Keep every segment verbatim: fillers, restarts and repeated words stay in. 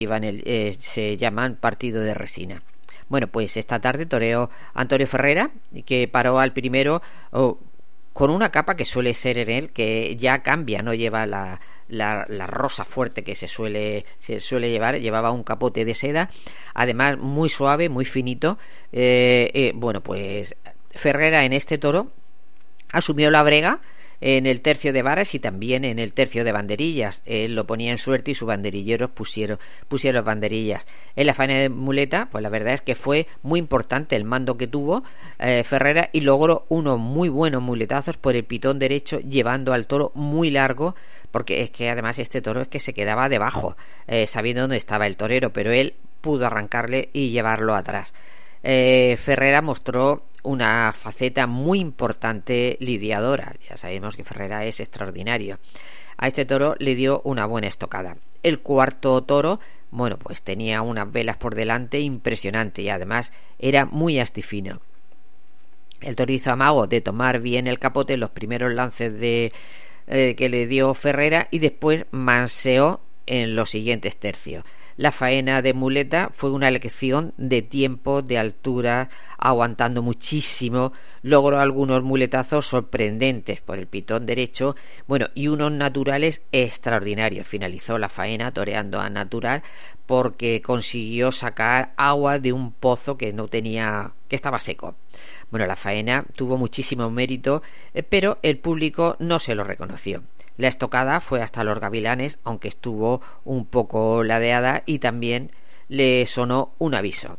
en el, eh, se llaman partido de resina. Bueno, pues esta tarde toreó Antonio Ferrera, que paró al primero oh, con una capa que suele ser en él, que ya cambia, no lleva la, la, la rosa fuerte que se suele, se suele llevar, llevaba un capote de seda, además muy suave, muy finito. Eh, eh, bueno, pues Ferrera en este toro asumió la brega en el tercio de varas y también en el tercio de banderillas. Él lo ponía en suerte y sus banderilleros pusieron, pusieron banderillas. En la faena de muleta, pues la verdad es que fue muy importante el mando que tuvo eh, Ferrera, y logró unos muy buenos muletazos por el pitón derecho, llevando al toro muy largo, porque es que además este toro es que se quedaba debajo, eh, sabiendo dónde estaba el torero, pero él pudo arrancarle y llevarlo atrás. Eh, Ferrera mostró una faceta muy importante lidiadora. Ya sabemos que Ferrera es extraordinario. A este toro le dio una buena estocada. El cuarto toro, bueno, pues tenía unas velas por delante impresionante y además era muy astifino. El toro hizo amago de tomar bien el capote en los primeros lances de eh, que le dio Ferrera, y después manseó en los siguientes tercios. La faena de muleta fue una elección de tiempo, de altura, aguantando muchísimo. Logró algunos muletazos sorprendentes por el pitón derecho, bueno, y unos naturales extraordinarios. Finalizó la faena toreando a natural, porque consiguió sacar agua de un pozo que no tenía, que estaba seco. Bueno, la faena tuvo muchísimo mérito, eh, pero el público no se lo reconoció. La estocada fue hasta los gavilanes, aunque estuvo un poco ladeada, y también le sonó un aviso.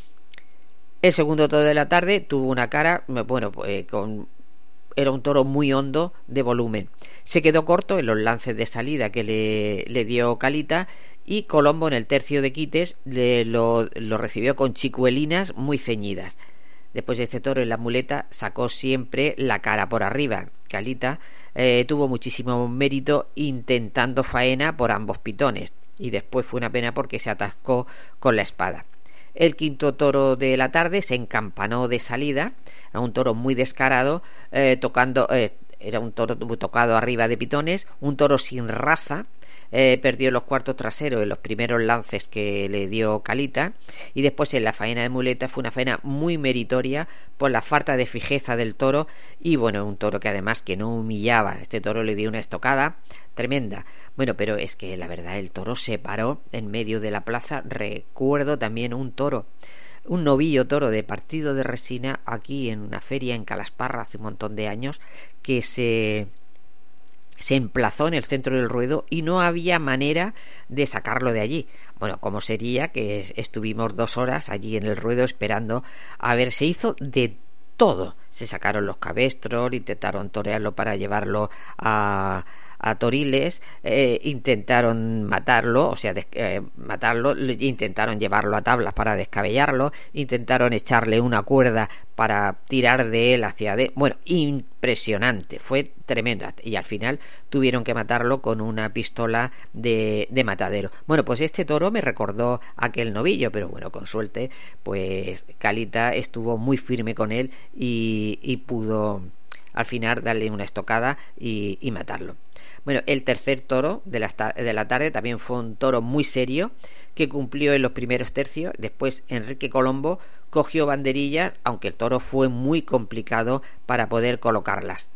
El segundo toro de la tarde tuvo una cara, bueno, pues con, era un toro muy hondo de volumen. Se quedó corto en los lances de salida que le, le dio Calita, y Colombo en el tercio de quites le, lo, lo recibió con chicuelinas muy ceñidas. Después de este toro en la muleta sacó siempre la cara por arriba. Calita eh, tuvo muchísimo mérito intentando faena por ambos pitones, y después fue una pena porque se atascó con la espada. El quinto toro de la tarde se encampanó de salida, era un toro muy descarado, eh, tocando, eh, era un toro tocado arriba de pitones, un toro sin raza. Eh, perdió los cuartos traseros en los primeros lances que le dio Calita, y después en la faena de muleta fue una faena muy meritoria por la falta de fijeza del toro, y bueno, un toro que además que no humillaba. Este toro le dio una estocada tremenda. Bueno, pero es que la verdad el toro se paró en medio de la plaza. Recuerdo también un toro, un novillo toro de partido de resina aquí en una feria en Calasparra hace un montón de años, que se se emplazó en el centro del ruedo y no había manera de sacarlo de allí. Bueno, como sería que estuvimos dos horas allí en el ruedo esperando a ver, se hizo de todo. Se sacaron los cabestros, intentaron torearlo para llevarlo a, a Toriles, eh, intentaron matarlo, o sea, des, eh, matarlo, intentaron llevarlo a tablas para descabellarlo, intentaron echarle una cuerda para tirar de él hacia de... Bueno, impresionante, fue tremendo, y al final tuvieron que matarlo con una pistola de, de matadero. Bueno, pues este toro me recordó a aquel novillo, pero bueno, con suerte, pues Calita estuvo muy firme con él y, y pudo al final darle una estocada y, y matarlo. Bueno, el tercer toro de la, de la tarde también fue un toro muy serio, que cumplió en los primeros tercios. Después Enrique Colombo cogió banderillas, aunque el toro fue muy complicado para poder colocarlas.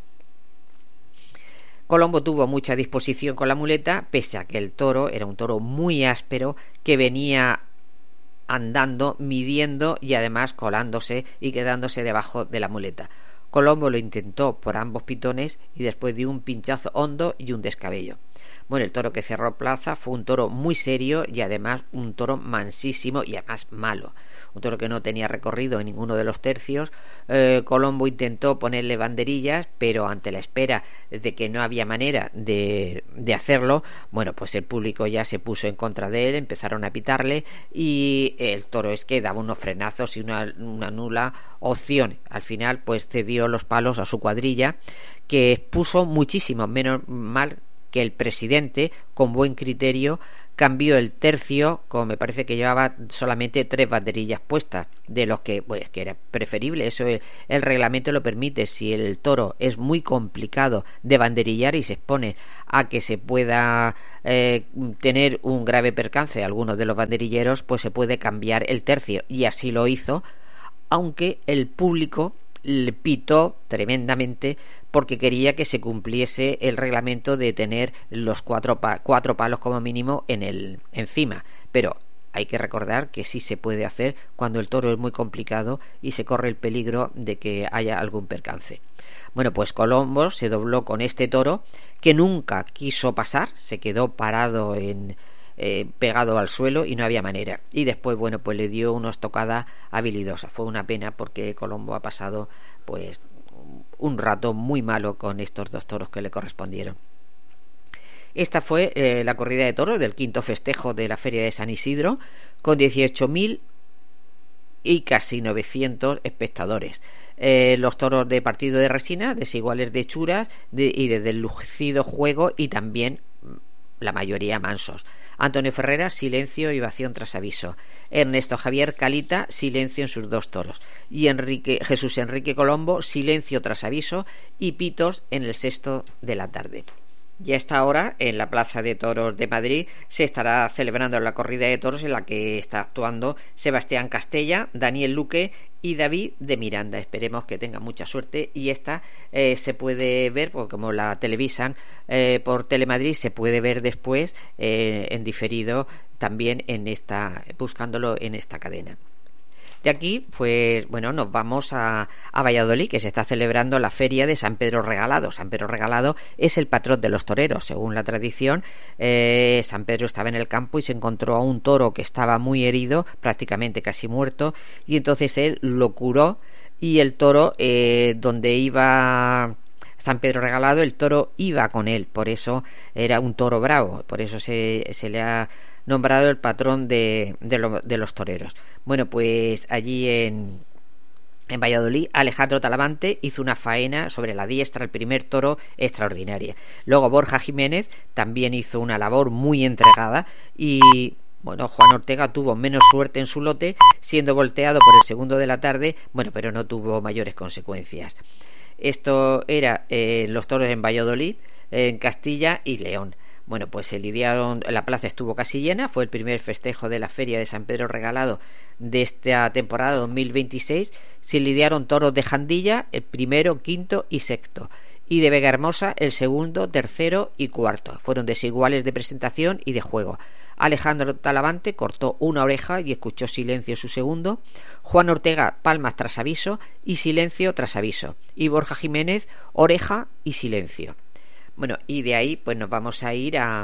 Colombo tuvo mucha disposición con la muleta, pese a que el toro era un toro muy áspero, que venía andando, midiendo y además colándose y quedándose debajo de la muleta. Colombo lo intentó por ambos pitones y después dio un pinchazo hondo y un descabello. Bueno, el toro que cerró plaza fue un toro muy serio y además un toro mansísimo y además malo. Un toro que no tenía recorrido en ninguno de los tercios. Eh, Colombo intentó ponerle banderillas, pero ante la espera de que no había manera de, de hacerlo, bueno, pues el público ya se puso en contra de él, empezaron a pitarle y el toro es que daba unos frenazos y una, una nula opción. Al final, pues cedió los palos a su cuadrilla, que puso muchísimo menos mal que el presidente, con buen criterio, cambió el tercio, como me parece que llevaba solamente tres banderillas puestas, de los que, pues, que era preferible, eso el, el reglamento lo permite. Si el toro es muy complicado de banderillar y se expone a que se pueda eh, tener un grave percance algunos de los banderilleros, pues se puede cambiar el tercio, y así lo hizo, aunque el público le pitó tremendamente porque quería que se cumpliese el reglamento de tener los cuatro, pa cuatro palos como mínimo en el encima, pero hay que recordar que sí se puede hacer cuando el toro es muy complicado y se corre el peligro de que haya algún percance. Bueno, pues Colombo se dobló con este toro, que nunca quiso pasar, se quedó parado en Eh, pegado al suelo y no había manera, y después, bueno, pues le dio una estocada habilidosa. Fue una pena porque Colombo ha pasado pues un rato muy malo con estos dos toros que le correspondieron. Esta fue eh, la corrida de toros del quinto festejo de la Feria de San Isidro, con dieciocho mil y casi novecientos espectadores. Eh, los toros de partido de resina, desiguales de hechuras de, y de deslucido juego, y también la mayoría mansos. Antonio Ferrera, silencio y ovación tras aviso. Ernesto Javier Calita, silencio en sus dos toros. Y Enrique, Jesús Enrique Colombo, silencio tras aviso y pitos en el sexto de la tarde. Y a esta hora, en la Plaza de Toros de Madrid, se estará celebrando la corrida de toros, en la que está actuando Sebastián Castella, Daniel Luque y David de Miranda. Esperemos que tenga mucha suerte, y esta eh, se puede ver, porque como la televisan eh, por Telemadrid, se puede ver después eh, en diferido también en esta, buscándolo en esta cadena. De aquí, pues bueno, nos vamos a, a Valladolid, que se está celebrando la feria de San Pedro Regalado. San Pedro Regalado es el patrón de los toreros. Según la tradición, eh, San Pedro estaba en el campo y se encontró a un toro que estaba muy herido, prácticamente casi muerto, y entonces él lo curó, y el toro, eh, donde iba San Pedro Regalado, el toro iba con él, por eso era un toro bravo, por eso se, se le ha nombrado el patrón de, de, lo, de los toreros. Bueno, pues allí en, en Valladolid, Alejandro Talavante hizo una faena sobre la diestra, el primer toro, extraordinaria. Luego Borja Jiménez también hizo una labor muy entregada, y bueno, Juan Ortega tuvo menos suerte en su lote, siendo volteado por el segundo de la tarde, bueno, pero no tuvo mayores consecuencias. Esto era eh, los toros en Valladolid, en Castilla y León. Bueno, pues se lidiaron, la plaza estuvo casi llena, fue el primer festejo de la Feria de San Pedro Regalado de esta temporada dos mil veintiséis. Se lidiaron toros de Jandilla, el primero, quinto y sexto, y de Vega Hermosa el segundo, tercero y cuarto. Fueron desiguales de presentación y de juego. Alejandro Talavante cortó una oreja y escuchó silencio su segundo. Juan Ortega, palmas tras aviso y silencio tras aviso. Y Borja Jiménez, oreja y silencio. Bueno, y de ahí pues nos vamos a ir a,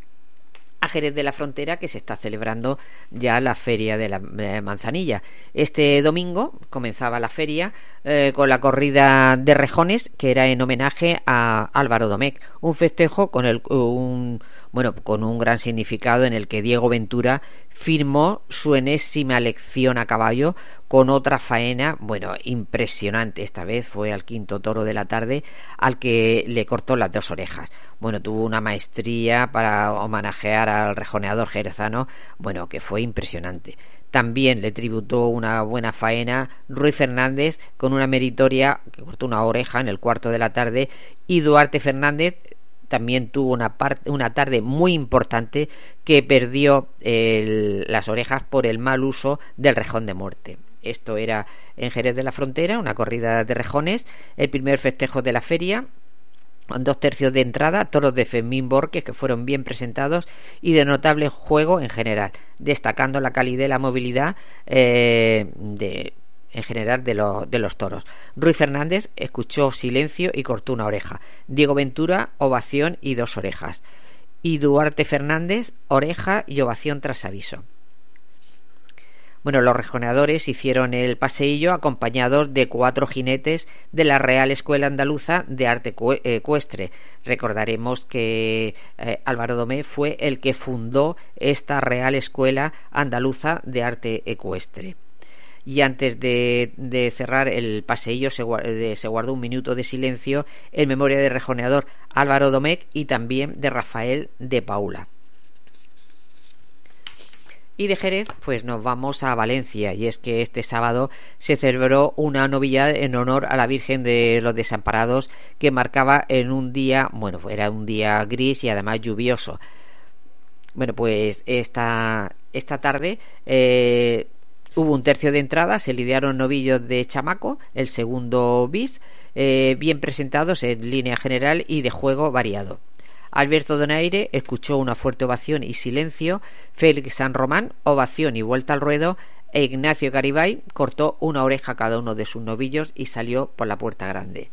a Jerez de la Frontera, que se está celebrando ya la feria de la, de la Manzanilla. Este domingo comenzaba la feria eh, con la corrida de rejones, que era en homenaje a Álvaro Domecq, un festejo con el un bueno con un gran significado, en el que Diego Ventura firmó su enésima lección a caballo con otra faena, bueno, impresionante. Esta vez fue al quinto toro de la tarde, al que le cortó las dos orejas. Bueno, tuvo una maestría para homenajear al rejoneador jerezano, bueno, que fue impresionante. También le tributó una buena faena Ruiz Fernández, con una meritoria que cortó una oreja en el cuarto de la tarde, y Duarte Fernández también tuvo una, parte, una tarde muy importante, que perdió el, las orejas por el mal uso del rejón de muerte. Esto era en Jerez de la Frontera, una corrida de rejones, el primer festejo de la feria, con dos tercios de entrada, toros de Fermín Borges que fueron bien presentados y de notable juego en general, destacando la calidad y la movilidad eh, de en general de, lo, de los toros. Ruiz Fernández escuchó silencio y cortó una oreja. Diego Ventura, ovación y dos orejas. Y Duarte Fernández, oreja y ovación tras aviso. Bueno, los rejoneadores hicieron el paseillo acompañados de cuatro jinetes de la Real Escuela Andaluza de Arte Ecuestre. Recordaremos que eh, Álvaro Domecq fue el que fundó esta Real Escuela Andaluza de Arte Ecuestre. Y antes de, de cerrar el paseillo se, de, se guardó un minuto de silencio en memoria del rejoneador Álvaro Domecq y también de Rafael de Paula. Y de Jerez, pues nos vamos a Valencia, y es que este sábado se celebró una novillada en honor a la Virgen de los Desamparados, que marcaba en un día, bueno, era un día gris y además lluvioso. Bueno, pues esta, esta tarde eh, hubo un tercio de entrada, se lidiaron novillos de chamaco, el segundo bis, eh, bien presentados en línea general y de juego variado. Alberto Donaire escuchó una fuerte ovación y silencio, Félix San Román, ovación y vuelta al ruedo, e Ignacio Garibay cortó una oreja a cada uno de sus novillos y salió por la puerta grande.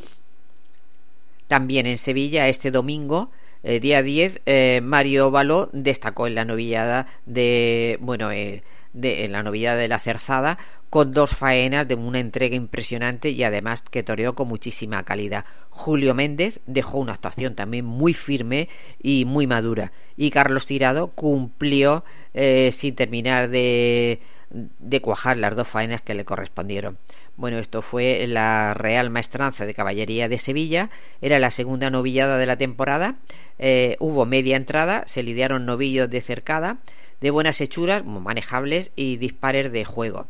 También en Sevilla este domingo, eh, día diez, eh, Mario Baló destacó en la novillada de, bueno, eh, de, en la novillada de la Cerzada, con dos faenas de una entrega impresionante y además que toreó con muchísima calidad. Julio Méndez dejó una actuación también muy firme y muy madura, y Carlos Tirado cumplió eh, sin terminar de, de cuajar las dos faenas que le correspondieron. Bueno, esto fue la Real Maestranza de Caballería de Sevilla, era la segunda novillada de la temporada, eh, hubo media entrada, se lidiaron novillos de cercada, de buenas hechuras, manejables y dispares de juego.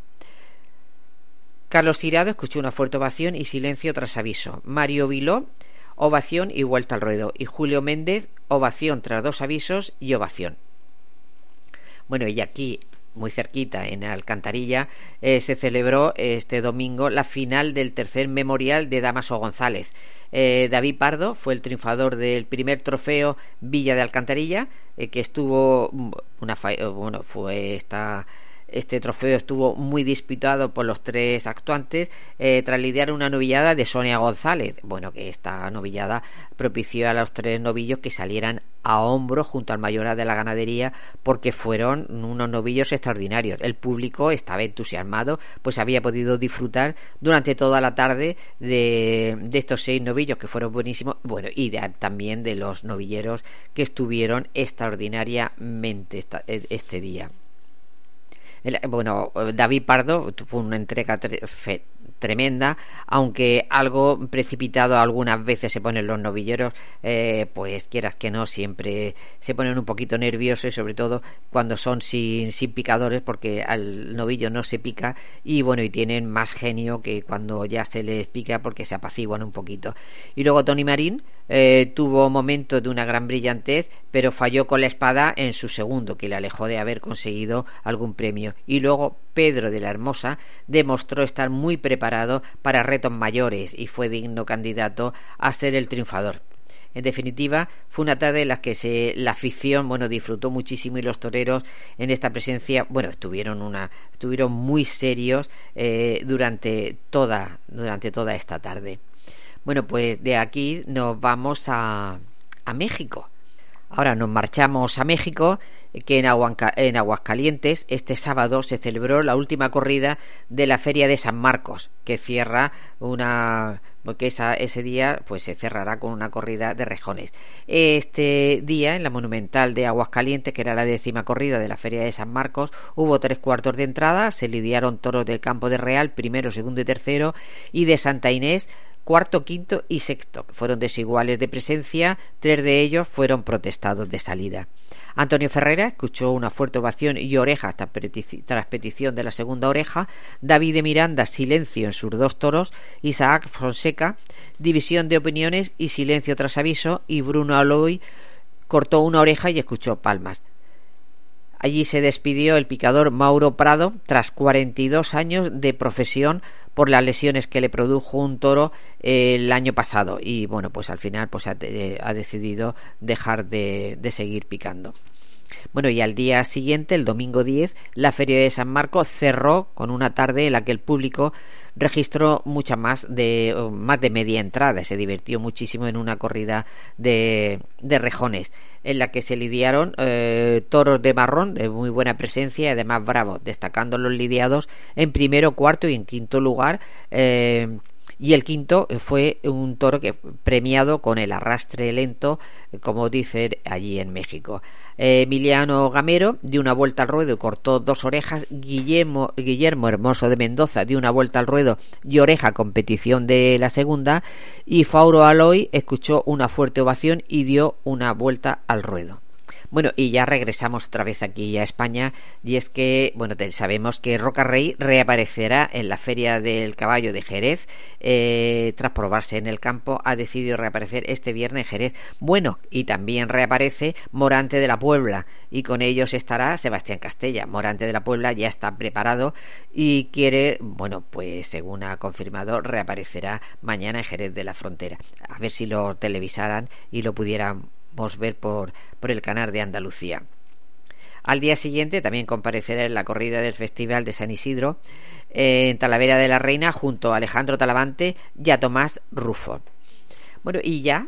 Carlos Tirado escuchó una fuerte ovación y silencio tras aviso. Mario Viló, ovación y vuelta al ruedo. Y Julio Méndez, ovación tras dos avisos y ovación. Bueno, y aquí, muy cerquita, en Alcantarilla, eh, se celebró este domingo la final del tercer memorial de Dámaso González. Eh, David Pardo fue el triunfador del primer trofeo Villa de Alcantarilla, eh, que estuvo una fa- bueno, fue esta... Este trofeo estuvo muy disputado por los tres actuantes, eh, tras lidiar una novillada de Sonia González. Bueno, que esta novillada propició a los tres novillos que salieran a hombros junto al mayoral de la ganadería, porque fueron unos novillos extraordinarios. El público estaba entusiasmado, pues había podido disfrutar durante toda la tarde de, de estos seis novillos que fueron buenísimos, bueno, y de, también de los novilleros que estuvieron extraordinariamente esta, este día. Bueno, David Pardo tuvo una entrega tre- fe- tremenda, aunque algo precipitado algunas veces se ponen los novilleros, eh, pues quieras que no, siempre se ponen un poquito nerviosos, y sobre todo cuando son sin, sin picadores, porque al novillo no se pica, y bueno, y tienen más genio que cuando ya se les pica, porque se apaciguan un poquito. Y luego Tony Marín eh, tuvo momentos de una gran brillantez, pero falló con la espada en su segundo, que le alejó de haber conseguido algún premio. Y luego Pedro de la Hermosa demostró estar muy preparado para retos mayores y fue digno candidato a ser el triunfador. En definitiva, fue una tarde en la que se, la afición, bueno, disfrutó muchísimo, y los toreros en esta presencia, bueno, estuvieron una, estuvieron muy serios eh, durante toda, durante toda esta tarde. Bueno, pues de aquí nos vamos a, a México. Ahora nos marchamos a México, que en, Aguanca, en Aguascalientes este sábado se celebró la última corrida de la Feria de San Marcos, que cierra una... porque esa, ese día pues se cerrará con una corrida de rejones. Este día, en la Monumental de Aguascalientes, que era la décima corrida de la Feria de San Marcos, hubo tres cuartos de entrada, se lidiaron toros del Campo de Real, primero, segundo y tercero, y de Santa Inés, cuarto, quinto y sexto, que fueron desiguales de presencia, tres de ellos fueron protestados de salida. Antonio Ferrera escuchó una fuerte ovación y oreja tras, petici- tras petición de la segunda oreja. David de Miranda, silencio en sus dos toros. Isaac Fonseca, división de opiniones y silencio tras aviso. Y Bruno Aloy cortó una oreja y escuchó palmas. Allí se despidió el picador Mauro Prado tras cuarenta y dos años de profesión por las lesiones que le produjo un toro eh, el año pasado, y bueno, pues al final pues ha, eh, ha decidido dejar de, de seguir picando. Bueno, y al día siguiente, el domingo diez, la Feria de San Marcos cerró con una tarde en la que el público registró mucha más de más de media entrada, se divirtió muchísimo en una corrida de, de rejones, en la que se lidiaron eh, toros de marrón de muy buena presencia y además bravos, destacando los lidiados en primero, cuarto y en quinto lugar. eh, Y el quinto fue un toro que premiado con el arrastre lento, como dicen allí en México. Eh, Emiliano Gamero dio una vuelta al ruedo y cortó dos orejas. Guillermo, Guillermo Hermoso de Mendoza dio una vuelta al ruedo y oreja competición de la segunda. Y Fauro Aloy escuchó una fuerte ovación y dio una vuelta al ruedo. Bueno, y ya regresamos otra vez aquí a España, y es que, bueno, sabemos que Roca Rey reaparecerá en la Feria del Caballo de Jerez, eh, tras probarse en el campo, ha decidido reaparecer este viernes en Jerez. Bueno, y también reaparece Morante de la Puebla, y con ellos estará Sebastián Castella. Morante de la Puebla ya está preparado y quiere, bueno, pues según ha confirmado, reaparecerá mañana en Jerez de la Frontera. A ver si lo televisaran y lo pudieran ver por, por el canal de Andalucía. Al día siguiente también comparecerá en la corrida del Festival de San Isidro, eh, en Talavera de la Reina, junto a Alejandro Talavante y a Tomás Rufo. Bueno, y ya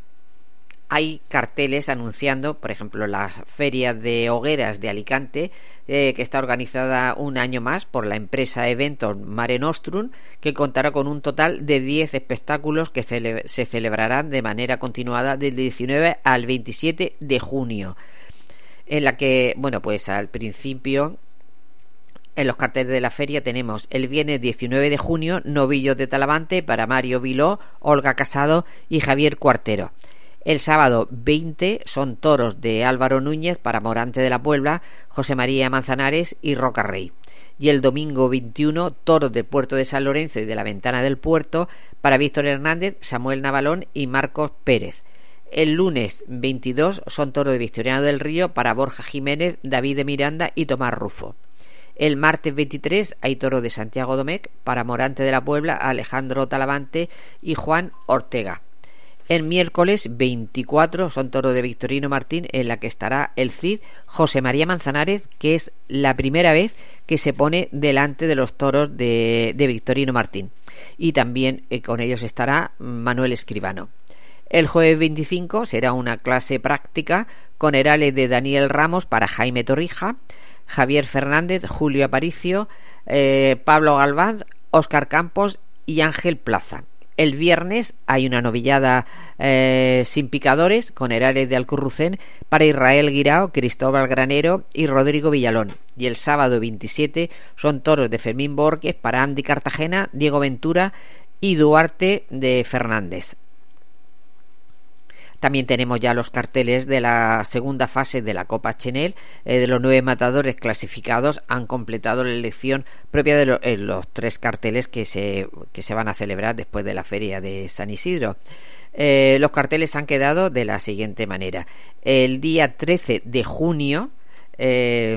hay carteles anunciando, por ejemplo, la Feria de Hogueras de Alicante, eh, que está organizada un año más por la empresa Eventos Mare Nostrum, que contará con un total de diez espectáculos que cele- se celebrarán de manera continuada del diecinueve al veintisiete de junio, en la que, bueno, pues al principio, en los carteles de la feria tenemos el viernes diecinueve de junio, Novillos de Talavante para Mario Viló, Olga Casado y Javier Cuartero. El sábado veinte son toros de Álvaro Núñez para Morante de la Puebla, José María Manzanares y Roca Rey. Y el domingo veintiuno, toros de Puerto de San Lorenzo y de la Ventana del Puerto para Víctor Hernández, Samuel Navalón y Marcos Pérez. El lunes veintidós son toros de Victoriano del Río para Borja Jiménez, David de Miranda y Tomás Rufo. El martes veintitrés hay toros de Santiago Domecq para Morante de la Puebla, Alejandro Talavante y Juan Ortega. El miércoles veinticuatro son toros de Victorino Martín, en la que estará el Cid José María Manzanares, que es la primera vez que se pone delante de los toros de, de Victorino Martín. Y también eh, con ellos estará Manuel Escribano. El jueves veinticinco será una clase práctica con herales de Daniel Ramos para Jaime Torrija, Javier Fernández, Julio Aparicio, eh, Pablo Galván, Óscar Campos y Ángel Plaza. El viernes hay una novillada eh, sin picadores con herales de Alcurrucén para Israel Guirao, Cristóbal Granero y Rodrigo Villalón. Y el sábado veintisiete son toros de Fermín Borges para Andy Cartagena, Diego Ventura y Duarte de Fernández. También tenemos ya los carteles de la segunda fase de la Copa Chenel. Eh, de los nueve matadores clasificados han completado la elección propia de lo, eh, los tres carteles que se, que se van a celebrar después de la feria de San Isidro. Eh, los carteles han quedado de la siguiente manera. El día trece de junio, eh,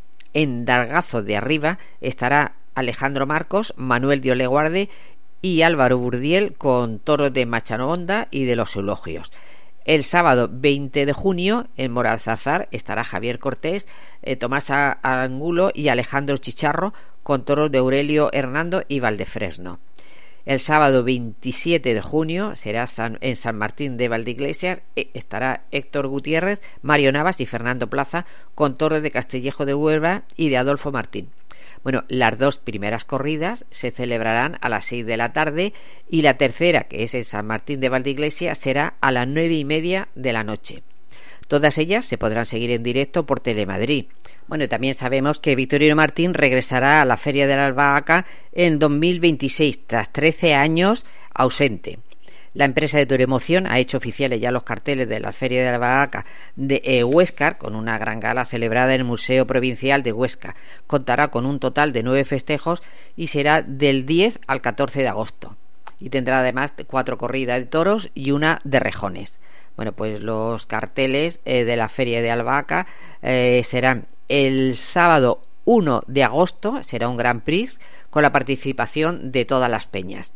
en Dargazo de Arriba, estará Alejandro Marcos, Manuel de Oleguarde y Álvaro Burdiel con toros de Machanonda y de los Eulogios. El sábado veinte de junio en Moralzazar estará Javier Cortés, eh, Tomás Angulo y Alejandro Chicharro con toros de Aurelio Hernando y Valdefresno. El sábado veintisiete de junio será San, en San Martín de Valdeiglesias, eh, estará Héctor Gutiérrez, Mario Navas y Fernando Plaza con toros de Castillejo de Huelva y de Adolfo Martín. Bueno, las dos primeras corridas se celebrarán a las seis de la tarde y la tercera, que es en San Martín de Valdeiglesias, será a las nueve y media de la noche. Todas ellas se podrán seguir en directo por Telemadrid. Bueno, también sabemos que Victorino Martín regresará a la Feria de la Albahaca en dos mil veintiséis, tras trece años ausente. La empresa de Toremoción ha hecho oficiales ya los carteles de la Feria de la Albahaca de eh, Huéscar, con una gran gala celebrada en el Museo Provincial de Huesca. Contará con un total de nueve festejos y será del diez al catorce de agosto. Y tendrá además cuatro corridas de toros y una de rejones. Bueno, pues los carteles eh, de la Feria de Albahaca eh, serán el sábado uno de agosto, será un Grand Prix con la participación de todas las peñas.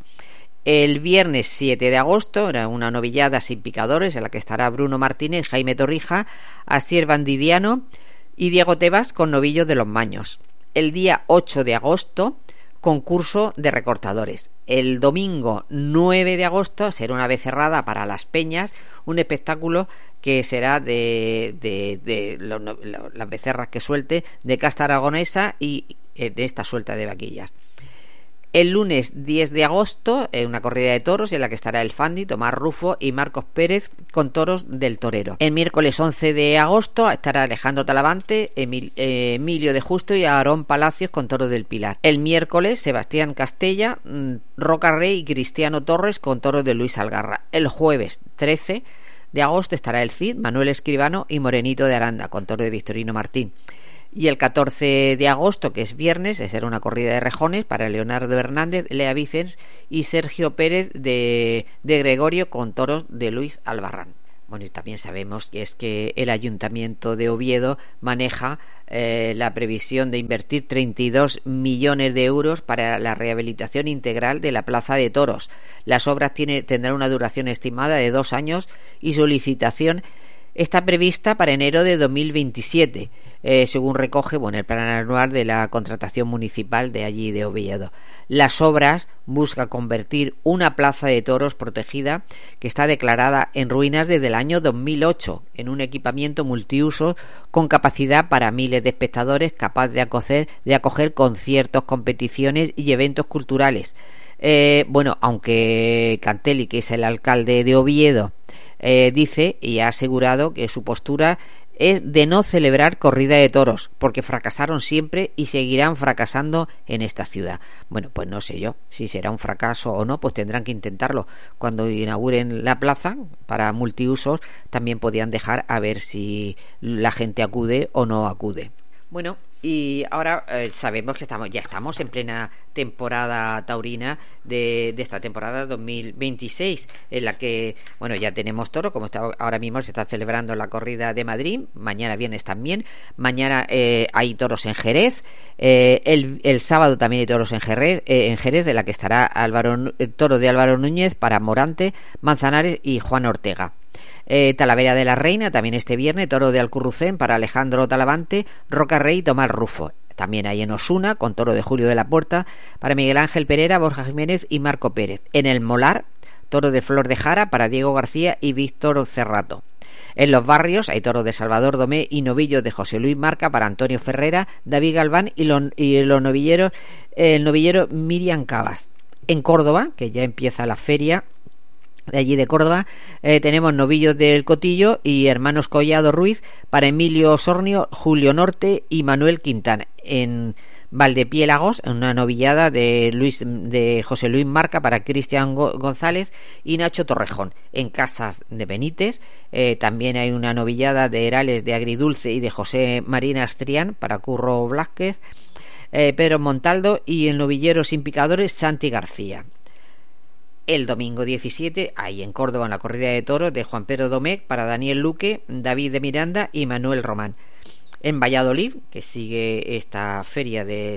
El viernes siete de agosto era una novillada sin picadores en la que estará Bruno Martínez, Jaime Torrija, Asier Bandidiano y Diego Tebas con novillos de los Maños. El día ocho de agosto, concurso de recortadores. El domingo nueve de agosto será una becerrada para las peñas, un espectáculo que será de, de, de, de lo, lo, las becerras que suelte de casta aragonesa y eh, de esta suelta de vaquillas. El lunes diez de agosto, en una corrida de toros en la que estará el Fandi, Tomás Rufo y Marcos Pérez con toros del torero. El miércoles once de agosto estará Alejandro Talavante, Emil, eh, Emilio de Justo y Aarón Palacios con toros del Pilar. El miércoles Sebastián Castella, Roca Rey y Cristiano Torres con toros de Luis Algarra. El jueves trece de agosto estará el Cid, Manuel Escribano y Morenito de Aranda, con toro de Victorino Martín. Y el catorce de agosto, que es viernes, será una corrida de rejones para Leonardo Hernández, Lea Vicens y Sergio Pérez de, de Gregorio, con toros de Luis Albarrán. Bueno, y también sabemos que es que el Ayuntamiento de Oviedo maneja eh, la previsión de invertir treinta y dos millones de euros para la rehabilitación integral de la Plaza de Toros. Las obras tiene, tendrán una duración estimada de dos años y su licitación está prevista para enero de dos mil veintisiete, eh, según recoge bueno, el plan anual de la contratación municipal de allí de Oviedo. Las obras buscan convertir una plaza de toros protegida que está declarada en ruinas desde el año dos mil ocho en un equipamiento multiuso con capacidad para miles de espectadores, capaz de acoger, de acoger conciertos, competiciones y eventos culturales. Eh, bueno, aunque Cantelli, que es el alcalde de Oviedo, eh, dice y ha asegurado que su postura es de no celebrar corrida de toros, porque fracasaron siempre y seguirán fracasando en esta ciudad. Bueno, pues no sé yo si será un fracaso o no, pues tendrán que intentarlo. Cuando inauguren la plaza para multiusos, también podían dejar a ver si la gente acude o no acude. Bueno, y ahora eh, sabemos que estamos ya estamos en plena temporada taurina de, de esta temporada dos mil veintiséis, en la que bueno ya tenemos toro, como está ahora mismo se está celebrando la corrida de Madrid, mañana viernes también, mañana eh, hay toros en Jerez, eh, el, el sábado también hay toros en Jerez, eh, en Jerez, de la que estará Álvaro, el toro de Álvaro Núñez para Morante, Manzanares y Juan Ortega. Eh, Talavera de la Reina también este viernes, toro de Alcurrucén para Alejandro Talavante, Roca Rey y Tomás Rufo. También hay en Osuna, con toro de Julio de la Puerta para Miguel Ángel Pereira, Borja Jiménez y Marco Pérez. En el Molar, toro de Flor de Jara para Diego García y Víctor Cerrato. En Los Barrios hay toros de Salvador Domé y novillos de José Luis Marca para Antonio Ferrera, David Galván y los, y los novilleros, el novillero Miriam Cabas. En Córdoba, que ya empieza la feria de allí de Córdoba, eh, tenemos novillos del Cotillo y hermanos Collado Ruiz para Emilio Osornio, Julio Norte y Manuel Quintana. En Valdepiélagos, una novillada de Luis de José Luis Marca para Cristian González y Nacho Torrejón. En Casas de Benítez eh, también hay una novillada de Herales de Agridulce y de José Marín Astrián para Curro Blázquez, eh, Pedro Montaldo y el novillero sin picadores Santi García. El domingo diecisiete hay en Córdoba una corrida de toros de Juan Pedro Domecq para Daniel Luque, David de Miranda y Manuel Román. En Valladolid, que sigue esta feria de,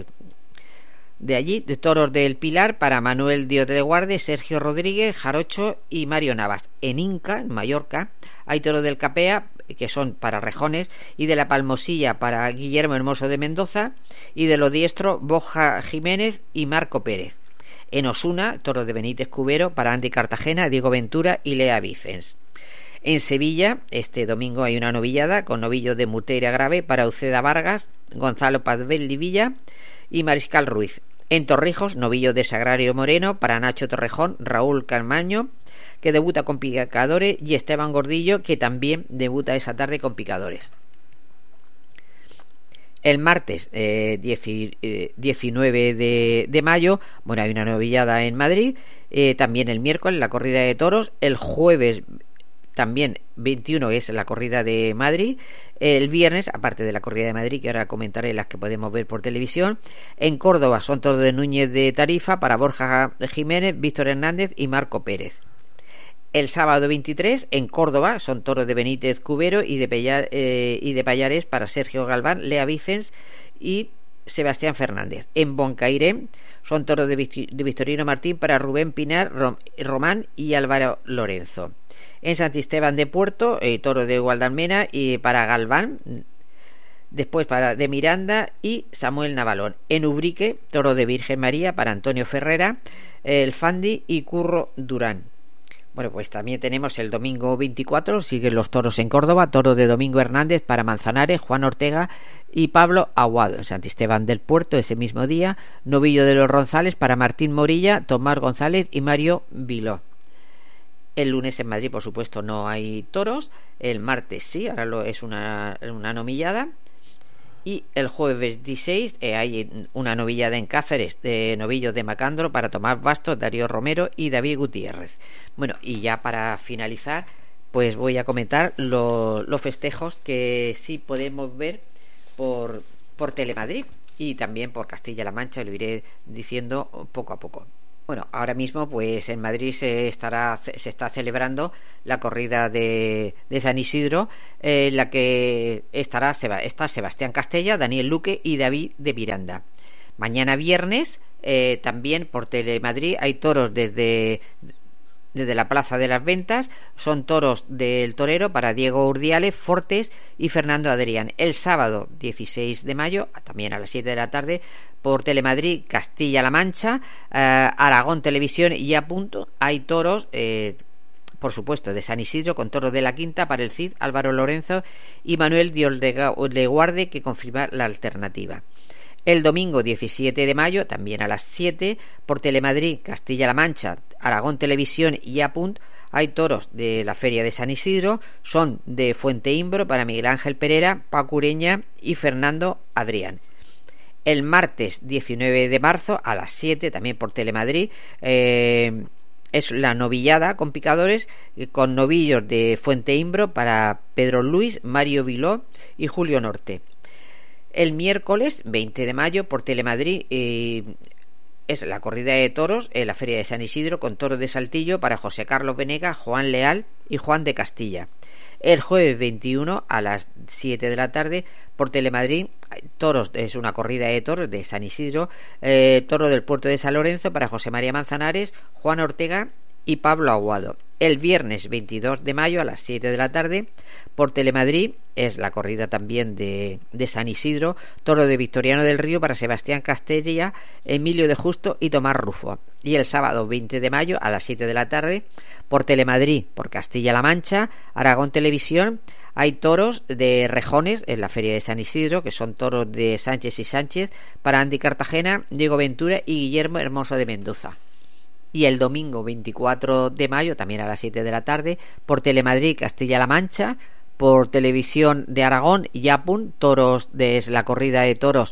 de allí, de toros del Pilar para Manuel Díaz de Guarde, Sergio Rodríguez, Jarocho y Mario Navas. En Inca, en Mallorca, hay toros del Capea, que son para rejones, y de la Palmosilla para Guillermo Hermoso de Mendoza, y de los diestros Borja Jiménez y Marco Pérez. En Osuna, toros de Benítez Cubero para Andy Cartagena, Diego Ventura y Lea Vicens. En Sevilla, este domingo hay una novillada con novillos de Muteira Grave para Uceda Vargas, Gonzalo Pazbel Livilla y Mariscal Ruiz. En Torrijos, novillos de Sagrario Moreno para Nacho Torrejón, Raúl Carmaño, que debuta con picadores, y Esteban Gordillo, que también debuta esa tarde con picadores. El martes eh, diecinueve de mayo, bueno, hay una novillada en Madrid, eh, también el miércoles la corrida de toros, el jueves también veintiuno es la corrida de Madrid, el viernes, aparte de la corrida de Madrid, que ahora comentaré las que podemos ver por televisión, en Córdoba son toros de Núñez de Tarifa para Borja Jiménez, Víctor Hernández y Marco Pérez. El sábado veintitrés en Córdoba son toros de Benítez Cubero y de, Pellar, eh, y de Payares para Sergio Galván, Lea Vicens y Sebastián Fernández. En Boncairé son toros de, de Victorino Martín para Rubén Pinar, Rom, Román y Álvaro Lorenzo. En Santisteban de Puerto, eh, toro de Gualdalmena y para Galván, después para de Miranda y Samuel Navalón. En Ubrique, toro de Virgen María para Antonio Ferrera, el Fandi y Curro Durán. Bueno, pues también tenemos el domingo veinticuatro, siguen los toros en Córdoba, toro de Domingo Hernández para Manzanares, Juan Ortega y Pablo Aguado. En Santisteban del Puerto ese mismo día, novillo de los Ronzales para Martín Morilla, Tomás González y Mario Viló. El lunes en Madrid, por supuesto, no hay toros. El martes sí, ahora lo, es una, una novillada. Y el jueves veintiséis eh, hay una novillada en Cáceres de novillos de Macandro para Tomás Bastos, Darío Romero y David Gutiérrez. Bueno, y ya para finalizar pues voy a comentar lo, los festejos que sí podemos ver por, por Telemadrid y también por Castilla-La Mancha, lo iré diciendo poco a poco. Bueno, ahora mismo pues en Madrid se estará se está celebrando la corrida de, de San Isidro, en eh, la que estará está Sebastián Castella, Daniel Luque y David de Miranda. Mañana viernes eh, también por Telemadrid hay toros desde desde la Plaza de las Ventas, son toros del torero para Diego Urdiales, Fortes y Fernando Adrián. El sábado dieciséis de mayo, también a las siete de la tarde, por Telemadrid, Castilla-La Mancha, eh, Aragón Televisión y a punto hay toros, eh, por supuesto, de San Isidro, con toros de la Quinta para el Cid, Álvaro Lorenzo y Manuel Dios de Guarde, que confirma la alternativa. El domingo diecisiete de mayo, también a las siete, por Telemadrid, Castilla-La Mancha, Aragón Televisión y Apunt, hay toros de la Feria de San Isidro, son de Fuente Imbro para Miguel Ángel Pereira, Paco Ureña y Fernando Adrián. El martes diecinueve de marzo, a las siete, también por Telemadrid, eh, es la novillada con picadores, eh, con novillos de Fuente Imbro para Pedro Luis, Mario Viló y Julio Norte. El miércoles veinte de mayo por Telemadrid eh, es la corrida de toros en la Feria de San Isidro con toros de Saltillo para José Carlos Venegas, Juan Leal y Juan de Castilla. El jueves veintiuno a las siete de la tarde por Telemadrid toros, es una corrida de toros de San Isidro, eh, toro del puerto de San Lorenzo para José María Manzanares, Juan Ortega y Pablo Aguado. El viernes veintidós de mayo a las siete de la tarde por Telemadrid es la corrida también de, de San Isidro, toro de Victoriano del Río para Sebastián Castella, Emilio de Justo y Tomás Rufo. Y el sábado veinte de mayo a las siete de la tarde por Telemadrid, por Castilla-La Mancha, Aragón Televisión, hay toros de rejones en la Feria de San Isidro, que son toros de Sánchez y Sánchez para Andy Cartagena, Diego Ventura y Guillermo Hermoso de Mendoza. Y el domingo veinticuatro de mayo, también a las siete de la tarde, por Telemadrid, Castilla-La Mancha, por Televisión de Aragón y Apun, toros de la corrida de toros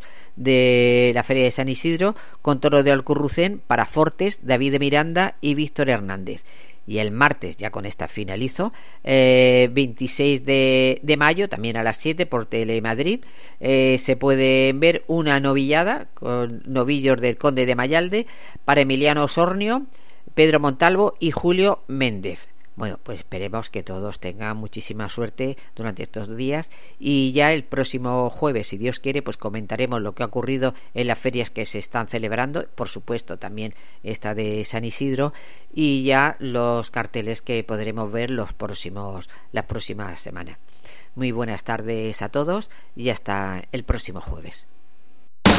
de la Feria de San Isidro, con toros de Alcurrucén para Fortes, David de Miranda y Víctor Hernández. Y el martes, ya con esta finalizo, eh, veintiséis de mayo, también a las siete por Telemadrid, eh, se puede ver una novillada con novillos del Conde de Mayalde para Emiliano Osornio, Pedro Montalvo y Julio Méndez. Bueno, pues esperemos que todos tengan muchísima suerte durante estos días y ya el próximo jueves, si Dios quiere, pues comentaremos lo que ha ocurrido en las ferias que se están celebrando, por supuesto también esta de San Isidro, y ya los carteles que podremos ver los próximos las próximas semanas. Muy buenas tardes a todos y hasta el próximo jueves.